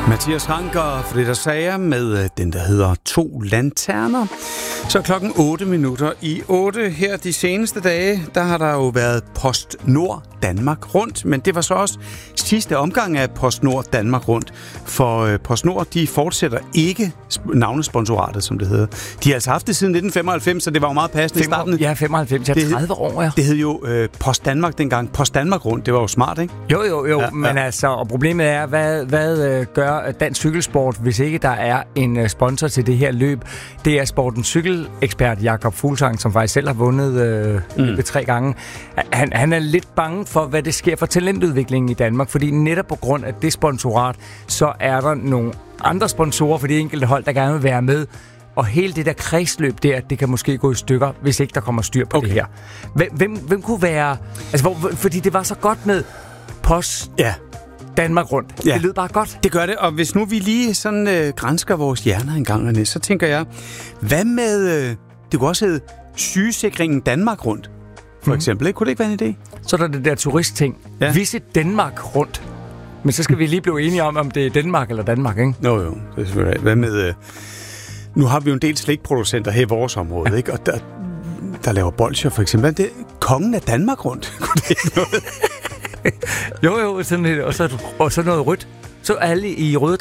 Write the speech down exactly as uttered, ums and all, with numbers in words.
Mathias Ranker og Frida Sager med den, der hedder To Lanterner. Så klokken otte minutter i otte. Her de seneste dage, der har der jo været PostNord Danmark rundt, men det var så også sidste omgang af PostNord Danmark rundt. For PostNord, de fortsætter ikke navnesponsoratet, som det hedder. De har altså haft det siden nitten femoghalvfems, så det var jo meget passende i starten. Ja, femoghalvfems, ja, tredive år, ja. Det hed jo øh, Post Danmark dengang. Post Danmark rundt, det var jo smart, ikke? Jo, jo, jo, ja, men ja. altså, og problemet er, hvad, hvad øh, gør Dansk Cykelsport, hvis ikke der er en øh, sponsor til det her løb? Det er sportens cykelekspert Jakob Fuglsang, som faktisk selv har vundet øh, løbet mm. tre gange. Han, han er lidt bange for, hvad det sker for talentudviklingen i Danmark, fordi netop på grund af det sponsorat, så er der nogle andre sponsorer for de enkelte hold, der gerne vil være med. Og hele det der kredsløb der, det kan måske gå i stykker, hvis ikke der kommer styr på okay. det her. Hvem, hvem, hvem kunne være... Altså, hvor, fordi det var så godt med Post ja. Danmark rundt. Ja. Det lød bare godt. Det gør det, og hvis nu vi lige sådan øh, gransker vores hjerner en gang, René, så tænker jeg, hvad med... Øh, det kunne også hedde Sygesikringen Danmark rundt, for mm. eksempel. Ikke? Kunne det ikke være en idé? Så er der det der turistting. Ja. Visit Danmark rundt. Men så skal vi lige blive enige om, om det er Danmark eller Danmark, ikke? Jo, jo. Det er selvfølgelig. Hvad med... Øh, nu har vi jo en del slikproducenter her i vores område, ja. ikke? Og der, der laver bolsjer, for eksempel. Det er kongen af Danmark rundt. Kunne det ikke noget? jo, jo. Sådan et, og, så, og så noget rødt. Så alle i røde